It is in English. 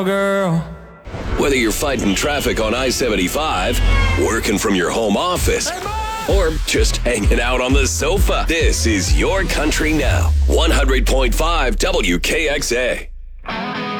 girl. Whether you're fighting traffic on I-75, working from your home office, or just hanging out on the sofa, this is Your Country Now. 100.5 WKXA.